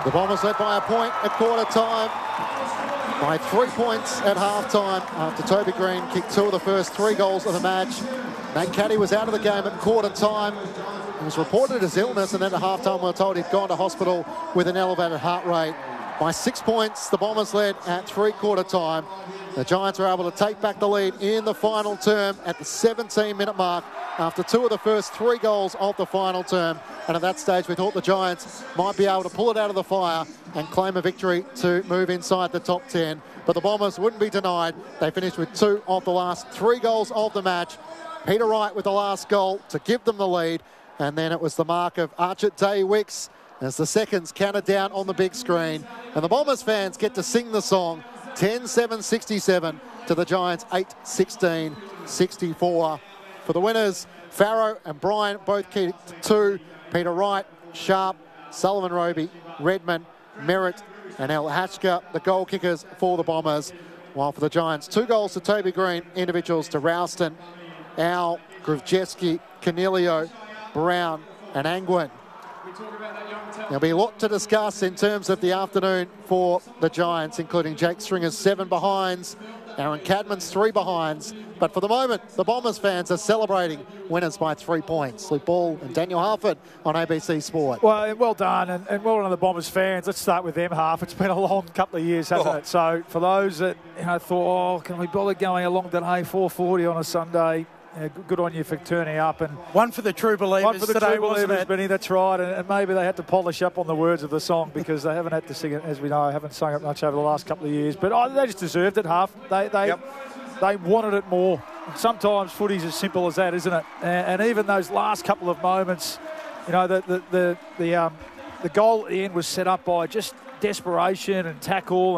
The Bombers led by a point at quarter time, by 3 points at half-time after Toby Green kicked 2 of the first 3 goals of the match. Nate Caddy was out of the game at quarter time. He was reported as illness, and then at half-time we were told he'd gone to hospital with an elevated heart rate. By 6 points, the Bombers led at three-quarter time. The Giants were able to take back the lead in the final term at the 17-minute mark after 2 of the first 3 goals of the final term. And at that stage, we thought the Giants might be able to pull it out of the fire and claim a victory to move inside the top 10. But the Bombers wouldn't be denied. They finished with 2 of the last 3 goals of the match. Peter Wright with the last goal to give them the lead. And then it was the mark of Archit Day-Wicks as the seconds counted down on the big screen. And the Bombers fans get to sing the song 10-7-67 to the Giants 8-16-64. For the winners, Farrow and Bryan both kicked 2. Peter Wright, Sharp, Sullivan Roby, Redmond, Merritt and El Hatchka, the goal kickers for the Bombers. While for the Giants, 2 goals to Toby Green, individuals to Ralston, Al, Grivjeski, Canelio, Brown and Angwin. There'll be a lot to discuss in terms of the afternoon for the Giants, including Jake Stringer's 7 behinds, Aaron Cadman's 3 behinds. But for the moment, the Bombers fans are celebrating winners by 3 points. Luke Ball and Daniel Harford on ABC Sport. Well done, and well done to the Bombers fans. Let's start with them, Harf. It's been a long couple of years, hasn't it? So for those that thought, can we bother going along today, 4:40 on a Sunday? Yeah, good on you for turning up. And one for the true believers. One for the true believers, Benny, that's right. And maybe they had to polish up on the words of the song because they haven't had to sing it, as we know, haven't sung it much over the last couple of years. But they just deserved it, Harf. They wanted it more. Sometimes footy's as simple as that, isn't it? And even those last couple of moments, the goal at the end was set up by just desperation and tackle.